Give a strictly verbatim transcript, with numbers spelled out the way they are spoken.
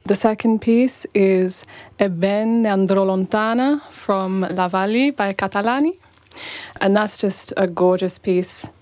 The second piece is E ben ne andrò lontana from La Valli by Catalani. And that's just a gorgeous piece.